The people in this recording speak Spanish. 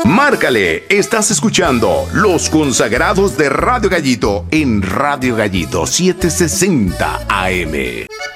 Márcale, estás escuchando Los Consagrados de Radio Gallito en Radio Gallito 760 AM.